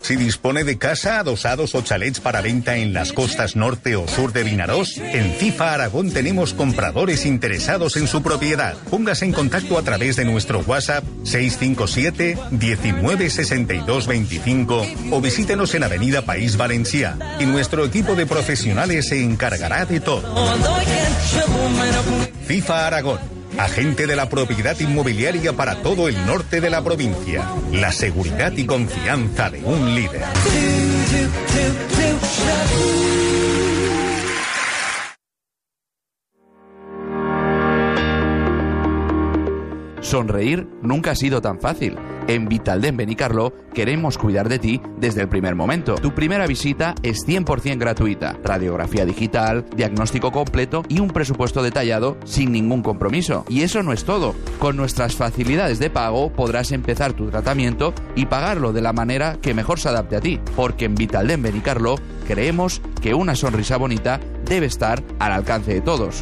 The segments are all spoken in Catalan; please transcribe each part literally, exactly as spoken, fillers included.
Si dispone de casa, adosados o chalets para venta en las costas norte o sur de Vinarós, en FIFA Aragón tenemos compradores interesados en su propiedad. Póngase en contacto a través de nuestro WhatsApp seis cinco siete, diecinueve sesenta y dos veinticinco o visítenos en Avenida País Valencià y nuestro equipo de profesionales se encargará de todo. FIFA Aragón, agente de la propiedad inmobiliaria para todo el norte de la provincia. La seguridad y confianza de un líder. Sonreír nunca ha sido tan fácil. En Vitaldent Benicarló queremos cuidar de ti desde el primer momento. Tu primera visita es cien por ciento gratuita. Radiografía digital, diagnóstico completo y un presupuesto detallado sin ningún compromiso. Y eso no es todo. Con nuestras facilidades de pago podrás empezar tu tratamiento y pagarlo de la manera que mejor se adapte a ti. Porque en Vitaldent Benicarló creemos que una sonrisa bonita debe estar al alcance de todos.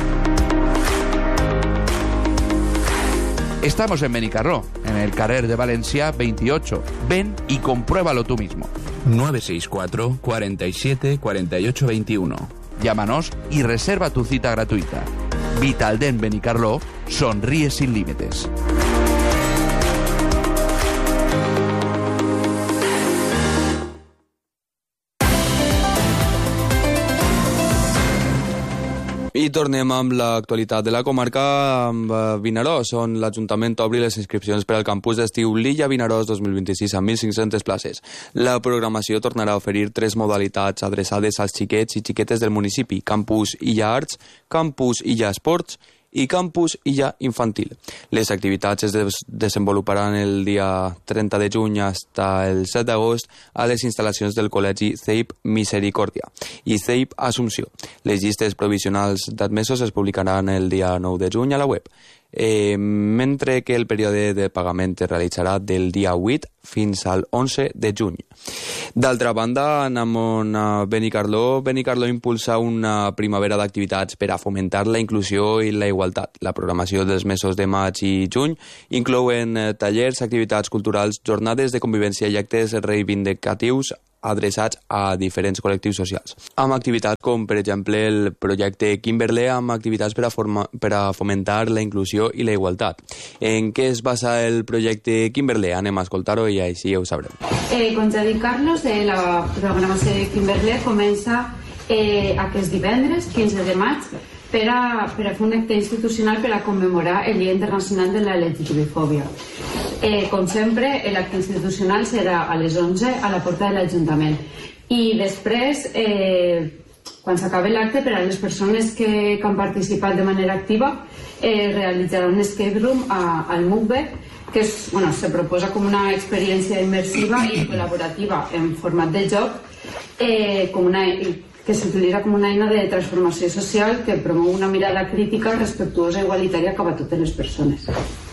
Estamos en Benicarló, en el carrer de Valencià veintiocho. Ven y compruébalo tú mismo. nueve seis cuatro, cuarenta y siete, cuarenta y ocho veintiuno. Llámanos y reserva tu cita gratuita. Vitaldent Benicarló, sonríe sin límites. I tornem amb l'actualitat de la comarca amb Vinaròs, on l'Ajuntament obri les inscripcions per al campus d'estiu L'Illa Vinaròs dos mil vint-i-sis amb mil cinc-centes places. La programació tornarà a oferir tres modalitats adreçades als xiquets i xiquetes del municipi: Campus Illa Arts, Campus Illa Esports i Campus Illa Infantil. Les activitats es des desenvoluparan el dia trenta de juny fins el set d'agost a les instal·lacions del Col·legi C E I P Misericòrdia i C E I P Assumpció. Les llistes provisionals d'admesos es publicaran el dia nou de juny a la web, eh, mentre que el període de pagament es realitzarà del dia vuit fins al onze de juny. D'altra banda, anem a Benicarló. Benicarló impulsa una primavera d'activitats per a fomentar la inclusió i la igualtat. La programació dels mesos de maig i juny inclouen tallers, activitats culturals, jornades de convivència i actes reivindicatius adreçats a diferents col·lectius socials. Amb activitats com, per exemple, el projecte Kimberley, amb activitats per a, forma, per a fomentar la inclusió i la igualtat. En què es basa el projecte Kimberley? Anem a escoltar-ho i així ho sabrem. Eh, com ja ha dit Carlos, eh, la programació de Kimberley comença eh, aquest divendres, quinze de maig, per a, per a fer un acte institucional per a commemorar el Dia Internacional de la L G T B fòbia. Eh, com sempre, l'acte institucional serà a les onze a la porta de l'Ajuntament. I després, eh, quan s'acabi l'acte, per a les persones que, que han participat de manera activa, eh, realitzarà un escape room a, al M U C B, que és, bueno, se proposa com una experiència immersiva i col·laborativa en format de joc, eh, com una... que s'utilitza com una eina de transformació social que promou una mirada crítica, respectuosa i igualitària cap a totes les persones.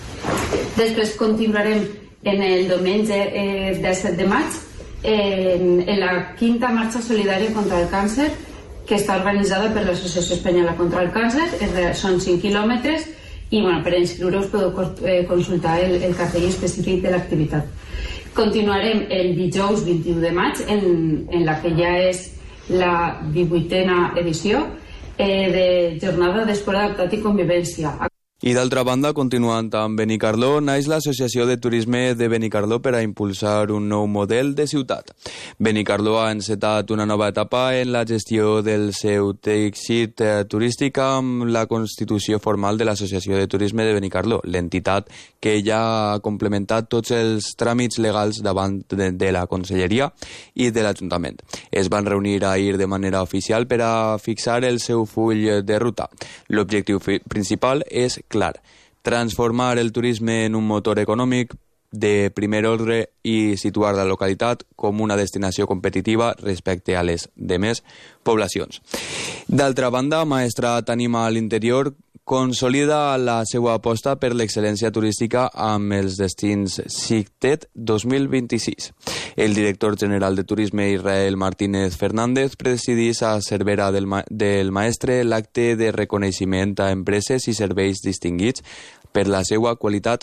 Després continuarem en el diumenge eh, disset de maig eh, en la quinta marxa solidària contra el càncer, que està organitzada per l'Associació Espanyola contra el Càncer. Són cinc quilòmetres i bueno, per inscriure-us podeu eh, consultar el, el cartell específic de l'activitat. Continuarem el dijous vint-i-u de maig en, en la que ja és la divuitena edició eh, de Jornada d'Esport Adaptat i Convivència. I d'altra banda, continuant amb Benicarló, naix l'Associació de Turisme de Benicarló per a impulsar un nou model de ciutat. Benicarló ha encetat una nova etapa en la gestió del seu teixit turístic amb la constitució formal de l'Associació de Turisme de Benicarló, l'entitat que ja ha complementat tots els tràmits legals davant de, de la Conselleria i de l'Ajuntament. Es van reunir ahir de manera oficial per a fixar el seu full de ruta. L'objectiu principal és clar, transformar el turisme en un motor econòmic de primer ordre i situar la localitat com una destinació competitiva respecte a les demés poblacions. D'altra banda, Maestrat Ànima a l'Interior consolida la seva aposta per l'excel·lència turística amb els destins Cictet dos mil vint-i-sis. El director general de Turisme, Israel Martínez Fernández, presidís a Cervera del, ma del Maestre l'acte de reconeixement a empreses i serveis distinguits per la seva qualitat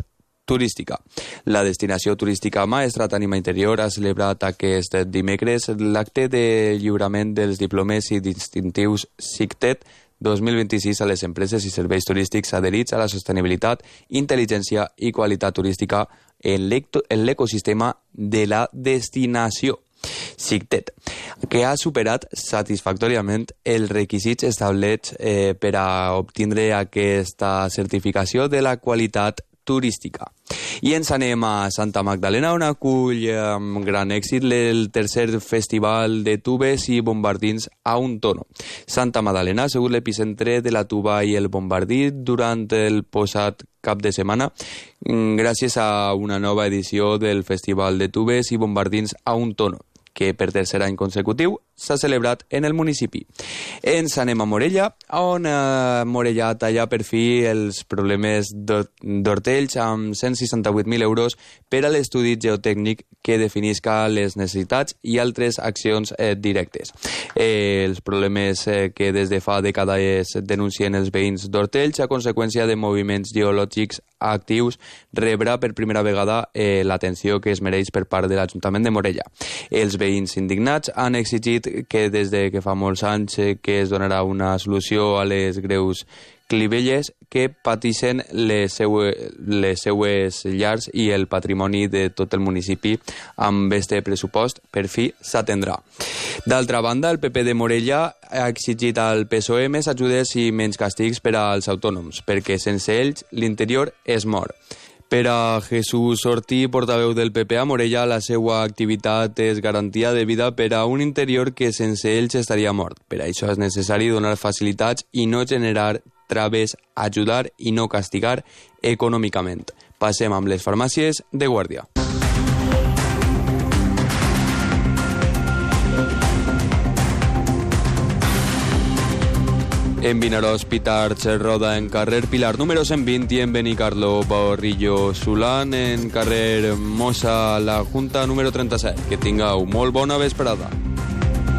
turística. La destinació turística Maestrat Ànima Interior ha celebrat aquest dimecres l'acte de lliurament dels diplomes i distintius SICTET dos mil vint-i-sis a les empreses i serveis turístics adherits a la sostenibilitat, intel·ligència i qualitat turística en l'ecosistema de la destinació. SICTET, que ha superat satisfactòriament els requisits establerts eh, per a obtindre aquesta certificació de la qualitat turística. I ens anem a Santa Magdalena, on acull amb gran èxit el tercer festival de tubes i bombardins a un tono. Santa Magdalena ha sigut l'epicentre de la tuba i el bombardí durant el passat cap de setmana, gràcies a una nova edició del Festival de Tubes i Bombardins a un tono, que per tercer any consecutiu s'ha celebrat en el municipi. Ens anem a Morella, on eh, Morella talla per fi els problemes d'Hortells amb cent seixanta-vuit mil euros per a l'estudi geotècnic que definisca les necessitats i altres accions eh, directes. Eh, els problemes eh, que des de fa dècades denuncien els veïns d'Hortells a conseqüència de moviments geològics actius rebrà per primera vegada eh, l'atenció que es mereix per part de l'Ajuntament de Morella. Els veïns indignats han exigit que des de que fa molts anys que es donarà una solució a les greus clivelles que pateixen les, seue, les seues llars i el patrimoni de tot el municipi. Amb este pressupost per fi s'atendrà. D'altra banda, el P P de Morella ha exigit al P S O E més ajudes i menys càstigs per als autònoms, perquè sense ells l'interior es mor. Per a Jesús Ortí, portaveu del P P a Morella, la seva activitat és garantia de vida per a un interior que sense ells estaria mort. Per això és necessari donar facilitats i no generar traves, ajudar i no castigar econòmicament. Passem amb les farmàcies de Guàrdia. En Vinaròs, Pitarch roda en carrer Pilar número cent vint i en Benicarló, Borrillo, Solán en carrer Mosa, la Junta número trenta-set. Que tingueu molt bona vesprada.